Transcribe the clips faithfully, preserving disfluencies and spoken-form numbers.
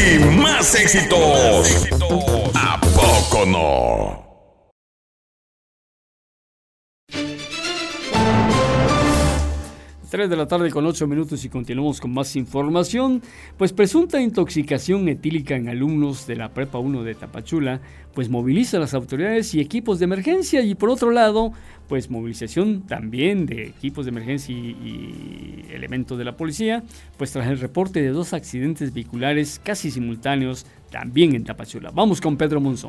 y más éxitos. ¿A poco no? tres de la tarde con ocho minutos y continuamos con más información. Pues presunta intoxicación etílica en alumnos de la Prepa uno de Tapachula, pues moviliza a las autoridades y equipos de emergencia, y por otro lado, pues movilización también de equipos de emergencia y, y elementos de la policía, pues tras el reporte de dos accidentes vehiculares casi simultáneos también en Tapachula. Vamos con Pedro Monzón.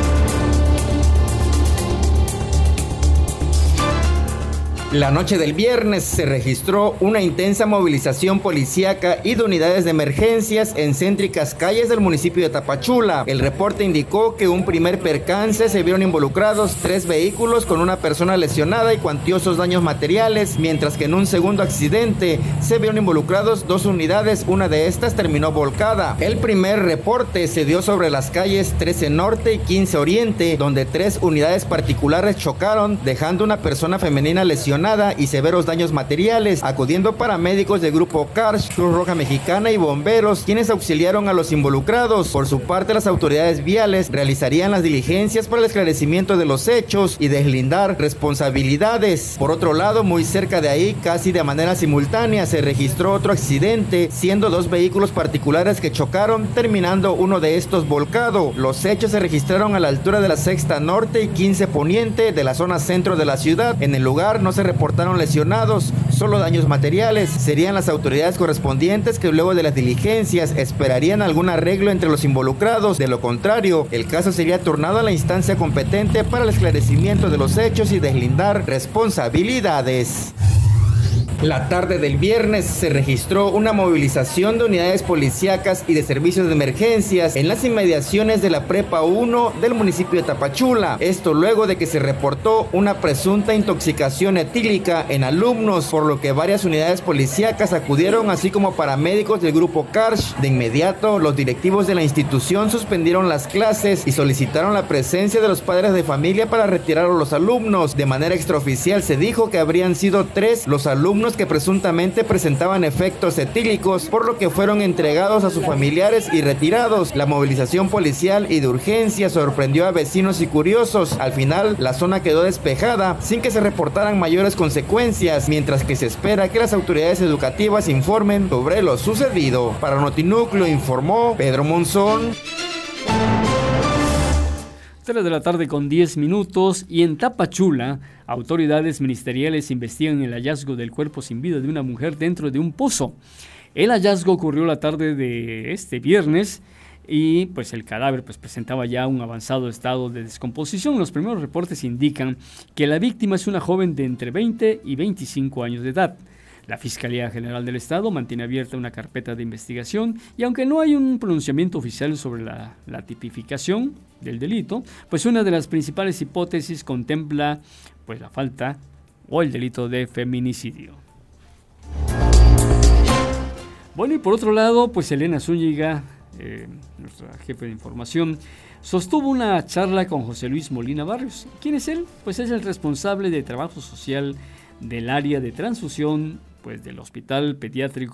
La noche del viernes se registró una intensa movilización policíaca y de unidades de emergencias en céntricas calles del municipio de Tapachula. El reporte indicó que un primer percance se vieron involucrados tres vehículos con una persona lesionada y cuantiosos daños materiales, mientras que en un segundo accidente se vieron involucrados dos unidades, una de estas terminó volcada. El primer reporte se dio sobre las calles trece Norte y quince Oriente, donde tres unidades particulares chocaron, dejando una persona femenina lesionada y severos daños materiales, acudiendo paramédicos del grupo CARSH, Cruz Roja Mexicana y bomberos, quienes auxiliaron a los involucrados. Por su parte, las autoridades viales realizarían las diligencias para el esclarecimiento de los hechos y deslindar responsabilidades. Por otro lado, muy cerca de ahí, casi de manera simultánea, se registró otro accidente, siendo dos vehículos particulares que chocaron, terminando uno de estos volcado. Los hechos se registraron a la altura de la Sexta Norte y quince Poniente de la zona centro de la ciudad. En el lugar no se reportaron lesionados, solo daños materiales. Serían las autoridades correspondientes que luego de las diligencias esperarían algún arreglo entre los involucrados. De lo contrario, el caso sería turnado a la instancia competente para el esclarecimiento de los hechos y deslindar responsabilidades. La tarde del viernes se registró una movilización de unidades policíacas y de servicios de emergencias en las inmediaciones de la Prepa uno del municipio de Tapachula. Esto luego de que se reportó una presunta intoxicación etílica en alumnos, por lo que varias unidades policíacas acudieron, así como paramédicos del grupo CARSH. De inmediato, los directivos de la institución suspendieron las clases y solicitaron la presencia de los padres de familia para retirar a los alumnos. De manera extraoficial se dijo que habrían sido tres los alumnos que presuntamente presentaban efectos etílicos, por lo que fueron entregados a sus familiares y retirados. La movilización policial y de urgencia sorprendió a vecinos y curiosos. Al final, la zona quedó despejada sin que se reportaran mayores consecuencias, mientras que se espera que las autoridades educativas informen sobre lo sucedido. Para Notinúcleo informó Pedro Monzón. tres de la tarde con diez minutos, y en Tapachula, autoridades ministeriales investigan el hallazgo del cuerpo sin vida de una mujer dentro de un pozo. El hallazgo ocurrió la tarde de este viernes y pues el cadáver pues presentaba ya un avanzado estado de descomposición. Los primeros reportes indican que la víctima es una joven de entre veinte y veinticinco años de edad. La Fiscalía General del Estado mantiene abierta una carpeta de investigación y aunque no hay un pronunciamiento oficial sobre la, la tipificación del delito, pues una de las principales hipótesis contempla pues la falta o el delito de feminicidio. Bueno, y por otro lado, pues Elena Zúñiga, eh, nuestra jefe de información, sostuvo una charla con José Luis Molina Barrios. ¿Quién es él? Pues es el responsable de trabajo social del área de transfusión pues del Hospital Pediátrico